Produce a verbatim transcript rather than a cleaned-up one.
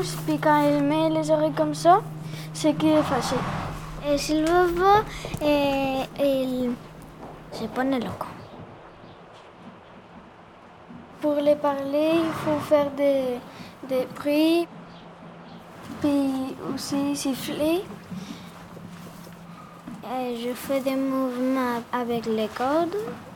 bouche, puis quand il met les oreilles comme ça, c'est qu'il est fâché. Et silbaba, eh, il se pone loco. Pour les parler, il faut faire des, des bruits, puis aussi siffler. Et je fais des mouvements avec les cordes.